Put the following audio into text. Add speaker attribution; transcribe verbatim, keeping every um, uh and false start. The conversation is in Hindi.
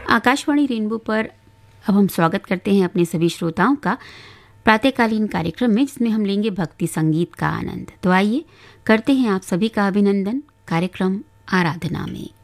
Speaker 1: आकाशवाणी रेनबो पर अब हम स्वागत करते हैं अपने सभी श्रोताओं का प्रातःकालीन कार्यक्रम में, जिसमें हम लेंगे भक्ति संगीत का आनंद। तो आइए करते हैं आप सभी का अभिनंदन कार्यक्रम आराधना में।